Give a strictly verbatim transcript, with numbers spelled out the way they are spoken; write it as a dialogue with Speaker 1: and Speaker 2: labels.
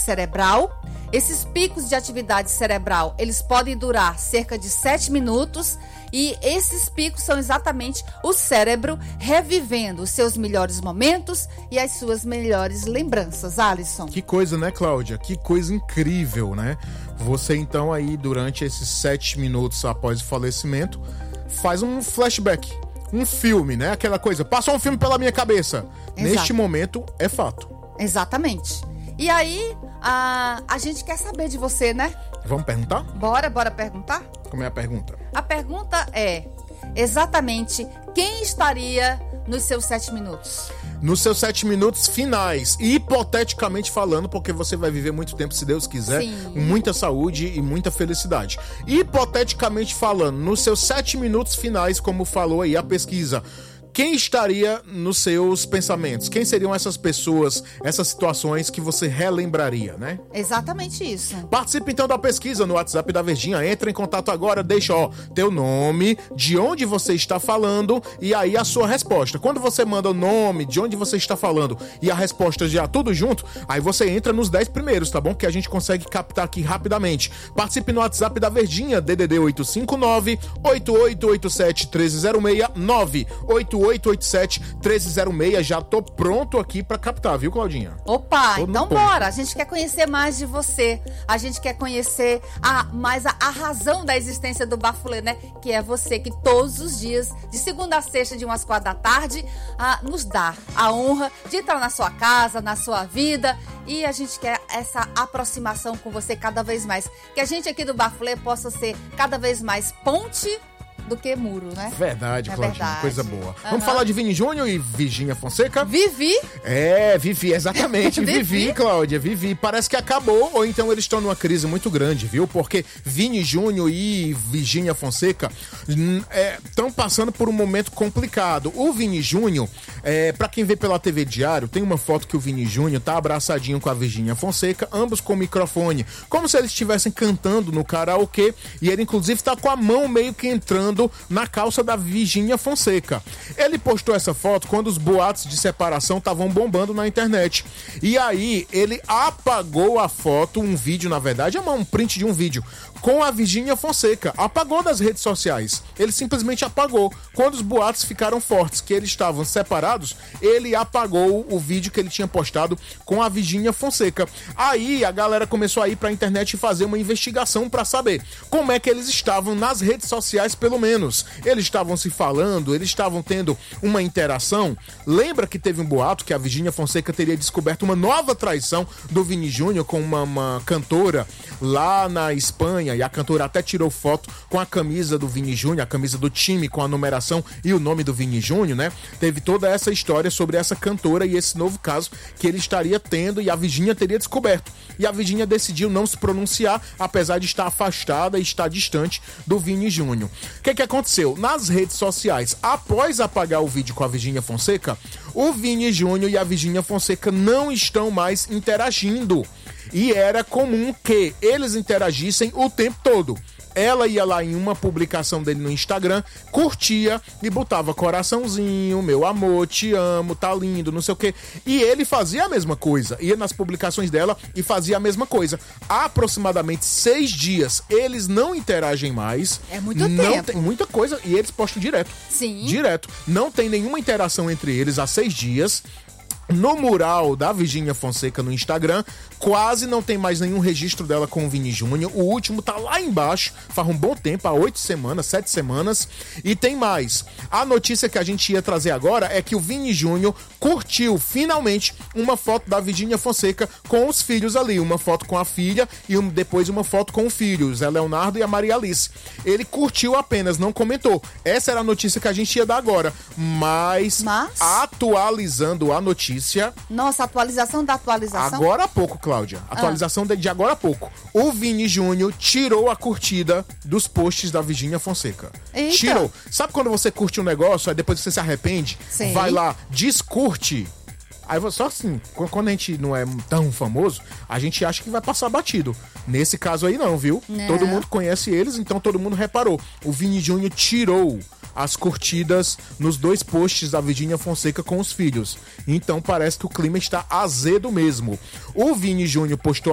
Speaker 1: cerebral. Esses picos de atividade cerebral, eles podem durar cerca de sete minutos e esses picos são exatamente o cérebro revivendo os seus melhores momentos e as suas melhores lembranças, Alisson.
Speaker 2: Que coisa, né, Cláudia? Que coisa incrível, né? Você, então, aí, durante esses sete minutos após o falecimento, faz um flashback, um filme, né? Aquela coisa, passou um filme pela minha cabeça. Exato. Neste momento, é fato.
Speaker 1: Exatamente. E aí, a, a gente quer saber de você, né?
Speaker 2: Vamos perguntar?
Speaker 1: Bora, bora perguntar?
Speaker 2: Como é a pergunta?
Speaker 1: A pergunta é, exatamente, quem estaria nos seus sete minutos?
Speaker 2: Nos seus sete minutos finais, hipoteticamente falando, porque você vai viver muito tempo, se Deus quiser,
Speaker 1: Sim.
Speaker 2: com muita saúde e muita felicidade. Hipoteticamente falando, nos seus sete minutos finais, como falou aí a pesquisa, quem estaria nos seus pensamentos? Quem seriam essas pessoas, essas situações que você relembraria, né?
Speaker 1: Exatamente isso.
Speaker 2: Participe então da pesquisa no WhatsApp da Verdinha. Entra em contato agora, deixa, ó, teu nome, de onde você está falando e aí a sua resposta. Quando você manda o nome, de onde você está falando e a resposta já tudo junto, aí você entra nos dez primeiros, tá bom? Que a gente consegue captar aqui rapidamente. Participe no WhatsApp da Verdinha, D D D oito cinco nove, oito oito oito sete, um três zero seis, nove oito oito oito sete, um três zero seis. Já tô pronto aqui pra captar, viu, Claudinha?
Speaker 1: Opa,
Speaker 2: Todo
Speaker 1: então
Speaker 2: mundo
Speaker 1: bora. A gente quer conhecer mais de você. A gente quer conhecer a, mais a, a razão da existência do Bafulê, né? Que é você que todos os dias, de segunda a sexta, de umas quatro da tarde, a, nos dá a honra de entrar na sua casa, na sua vida. E a gente quer essa aproximação com você cada vez mais. Que a gente aqui do Bafulê possa ser cada vez mais ponte do que muro, né?
Speaker 2: Verdade,
Speaker 1: é
Speaker 2: Claudinha,
Speaker 1: verdade.
Speaker 2: coisa boa.
Speaker 1: Uhum.
Speaker 2: Vamos falar de Vini Júnior e Virgínia Fonseca?
Speaker 1: Vivi.
Speaker 2: É, Vivi, exatamente.
Speaker 1: Vivi.
Speaker 2: Vivi, Cláudia, Vivi. Parece que acabou, ou então eles estão numa crise muito grande, viu? Porque Vini Júnior e Virgínia Fonseca estão é, passando por um momento complicado. O Vini Júnior, é, pra quem vê pela T V Diário, tem uma foto que o Vini Júnior tá abraçadinho com a Virgínia Fonseca, ambos com microfone, como se eles estivessem cantando no karaokê, e ele inclusive tá com a mão meio que entrando na calça da Virgínia Fonseca. Ele postou essa foto quando os boatos de separação estavam bombando na internet. E aí, ele apagou a foto, um vídeo, na verdade, é um print de um vídeo, com a Virgínia Fonseca. Apagou das redes sociais. Ele simplesmente apagou. Quando os boatos ficaram fortes, que eles estavam separados, ele apagou o vídeo que ele tinha postado com a Virgínia Fonseca. Aí, a galera começou a ir pra internet e fazer uma investigação pra saber como é que eles estavam nas redes sociais, pelo menos. Eles estavam se falando, eles estavam tendo uma interação. Lembra que teve um boato que a Virgínia Fonseca teria descoberto uma nova traição do Vini Júnior com uma, uma cantora lá na Espanha, e a cantora até tirou foto com a camisa do Vini Júnior, a camisa do time com a numeração e o nome do Vini Júnior, né? Teve toda essa história sobre essa cantora e esse novo caso que ele estaria tendo e a Virgínia teria descoberto. E a Virgínia decidiu não se pronunciar, apesar de estar afastada e estar distante do Vini Júnior. O que que aconteceu? Nas redes sociais, após apagar o vídeo com a Virgínia Fonseca, o Vini Júnior e a Virgínia Fonseca não estão mais interagindo. E era comum que eles interagissem o tempo todo. Ela ia lá em uma publicação dele no Instagram, curtia e botava coraçãozinho, meu amor, te amo, tá lindo, não sei o quê. E ele fazia a mesma coisa, ia nas publicações dela e fazia a mesma coisa. Há aproximadamente seis dias, eles não interagem mais.
Speaker 1: É muito
Speaker 2: não
Speaker 1: tempo.
Speaker 2: Tem muita coisa e eles postam direto.
Speaker 1: Sim.
Speaker 2: Direto. Não tem nenhuma interação entre eles há seis dias. No mural da Virgínia Fonseca no Instagram, quase não tem mais nenhum registro dela com o Vini Júnior. O último tá lá embaixo, faz um bom tempo, há oito semanas, sete semanas. E tem mais. A notícia que a gente ia trazer agora é que o Vini Júnior curtiu, finalmente, uma foto da Virgínia Fonseca com os filhos ali. Uma foto com a filha e um, depois uma foto com o filho, o Zé Leonardo e a Maria Alice. Ele curtiu apenas, não comentou. Essa era a notícia que a gente ia dar agora. Mas,
Speaker 1: Mas...
Speaker 2: atualizando a notícia...
Speaker 1: Nossa, atualização da atualização?
Speaker 2: Agora há pouco, Cláudia. Atualização ah. de agora há pouco. O Vini Júnior tirou a curtida dos posts da Virgínia Fonseca.
Speaker 1: Eita.
Speaker 2: Tirou. Sabe quando você curte um negócio, aí depois você se arrepende?
Speaker 1: Sim.
Speaker 2: Vai lá, descurte. Aí só assim, quando a gente não é tão famoso, a gente acha que vai passar batido. Nesse caso aí não, viu?
Speaker 1: Não.
Speaker 2: Todo mundo conhece eles, então todo mundo reparou. O Vini Júnior tirou as curtidas nos dois posts da Virgínia Fonseca com os filhos. Então parece que o clima está azedo mesmo. O Vini Júnior postou